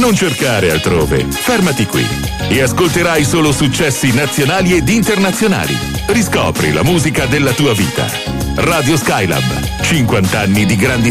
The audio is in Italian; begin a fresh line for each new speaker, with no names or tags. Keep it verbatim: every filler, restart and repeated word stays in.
Non cercare altrove, fermati qui e ascolterai solo successi nazionali ed internazionali. Riscopri la musica della tua vita. Radio Skylab, cinquanta anni di grandi